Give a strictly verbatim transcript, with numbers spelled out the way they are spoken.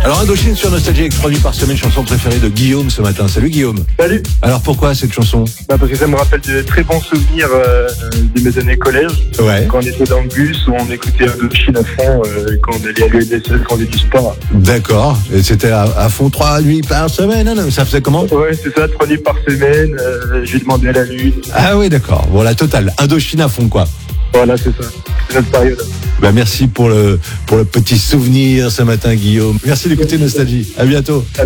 Alors Indochine sur Nostalgie avec trois nuits par semaine, chanson préférée de Guillaume ce matin. Salut Guillaume. Salut. Alors pourquoi cette chanson? Bah parce que ça me rappelle de très bons souvenirs euh, de mes années collège. Ouais. Quand on était dans le bus, où on écoutait Indochine à fond, euh, quand on allait à l'U N S S, quand on faisait du sport. D'accord. Et c'était à, à fond trois nuits par semaine. Non, non, ça faisait comment? Ouais, c'est ça, trois nuits par semaine. Euh, j'ai demandé à la lune. Ah oui, d'accord. Voilà, total. Indochine à fond, quoi. Voilà, c'est ça. C'est notre période. Bah, merci pour le, pour le petit souvenir ce matin, Guillaume. Merci d'écouter Nostalgie. À bientôt.